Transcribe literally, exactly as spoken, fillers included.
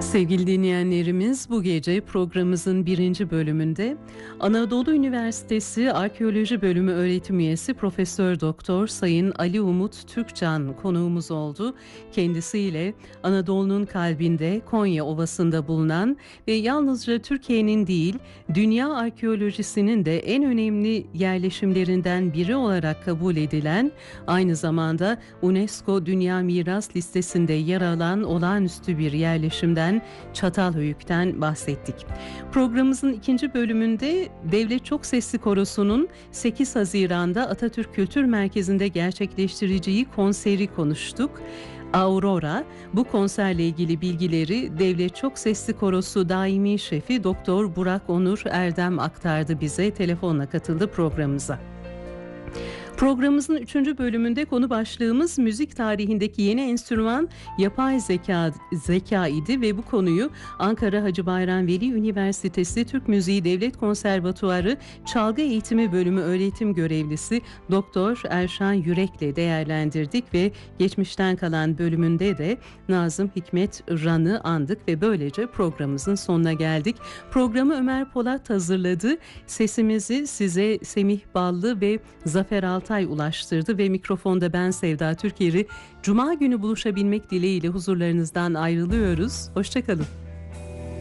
Sevgili dinleyenlerimiz, bu gece programımızın birinci bölümünde Anadolu Üniversitesi Arkeoloji Bölümü öğretim üyesi Profesör Doktor Sayın Ali Umut Türkcan konuğumuz oldu. Kendisiyle Anadolu'nun kalbinde Konya Ovası'nda bulunan ve yalnızca Türkiye'nin değil, dünya arkeolojisinin de en önemli yerleşimlerinden biri olarak kabul edilen, aynı zamanda UNESCO Dünya Miras Listesi'nde yer alan olağanüstü bir yerleşimden, Çatalhöyük'ten bahsettik. Programımızın ikinci bölümünde Devlet Çok Sesli Korosu'nun sekiz Haziran'da Atatürk Kültür Merkezi'nde gerçekleştireceği konseri konuştuk. Aurora, bu konserle ilgili bilgileri Devlet Çok Sesli Korosu Daimi Şefi Doktor Burak Onur Erdem aktardı bize, telefonla katıldı programımıza. Programımızın üçüncü bölümünde konu başlığımız müzik tarihindeki yeni enstrüman yapay zeka, zeka idi ve bu konuyu Ankara Hacı Bayram Veli Üniversitesi Türk Müziği Devlet Konservatuarı Çalgı Eğitimi Bölümü öğretim görevlisi Doktor Erşan Yürek'le değerlendirdik ve geçmişten kalan bölümünde de Nazım Hikmet Ran'ı andık ve böylece programımızın sonuna geldik. Programı Ömer Polat hazırladı. Sesimizi size Semih Ballı ve Zafer Altay ulaştırdı ve mikrofonda ben Sevda Türkeri. Cuma günü buluşabilmek dileğiyle huzurlarınızdan ayrılıyoruz. Hoşça kalın.